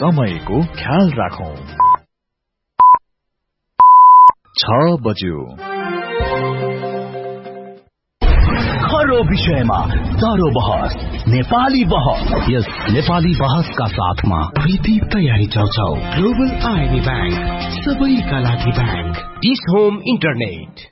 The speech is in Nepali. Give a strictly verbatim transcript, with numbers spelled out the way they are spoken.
समयको ख्याल राखौं। छ बज्यो। खरो विषयमा चारो बहस, नेपाली बहस। यस नेपाली बहसका साथमा प्रीति तयारी चौचौ। ग्लोबल आइबी बैंक, सबैका लागि बैंक। Dish home internet.